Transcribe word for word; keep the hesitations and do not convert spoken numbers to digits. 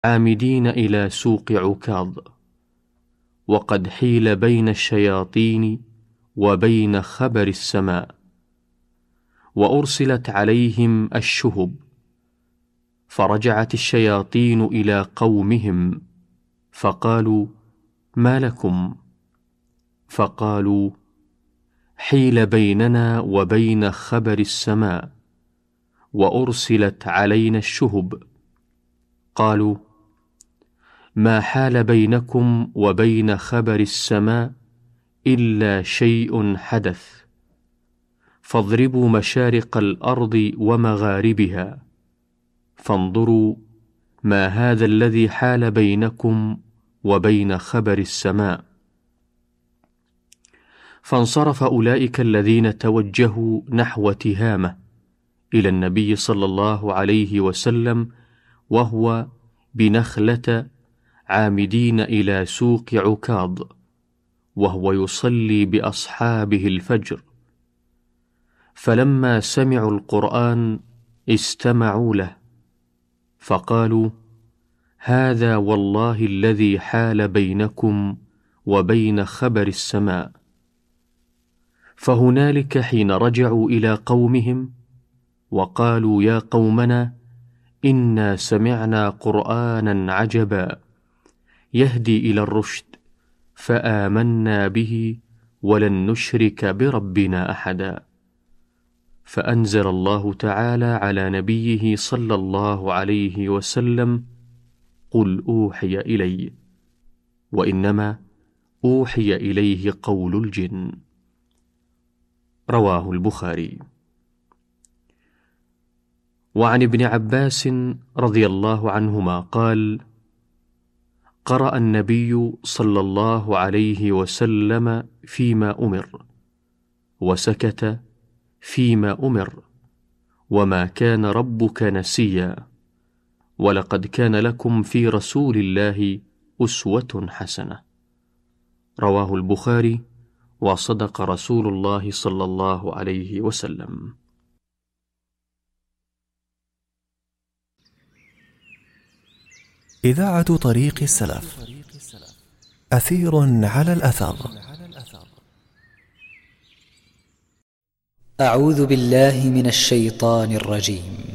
عامدين إلى سوق عكاظ، وقد حيل بين الشياطين وبين خبر السماء، وأرسلت عليهم الشهب، فرجعت الشياطين إلى قومهم فقالوا: ما لكم؟ فقالوا: حيل بيننا وبين خبر السماء، وأرسلت علينا الشهب. قالوا: ما حال بينكم وبين خبر السماء إلا شيء حدث، فاضربوا مشارق الأرض ومغاربها، فانظروا ما هذا الذي حال بينكم وبين خبر السماء. فانصرف أولئك الذين توجهوا نحو تهامة إلى النبي صلى الله عليه وسلم وهو بنخلة، عامدين إلى سوق عكاظ، وهو يصلي بأصحابه الفجر. فلما سمعوا القرآن استمعوا له، فقالوا: هذا والله الذي حال بينكم وبين خبر السماء. فهنالك حين رجعوا إلى قومهم وقالوا: يا قومنا، إنا سمعنا قرآنا عجبا يهدي إلى الرشد، فآمنا به ولن نشرك بربنا أحدا. فأنزل الله تعالى على نبيه صلى الله عليه وسلم: قل أوحي إلي، وإنما أوحي إليه قول الجن. رواه البخاري. وعن ابن عباس رضي الله عنهما قال: قرأ النبي صلى الله عليه وسلم فيما أمر، وسكت فيما أمر، وما كان ربك نسيا، ولقد كان لكم في رسول الله أسوة حسنة. رواه البخاري. وصدق رسول الله صلى الله عليه وسلم. إذاعة طريق السلف، أثير على الأثر. أعوذ بالله من الشيطان الرجيم.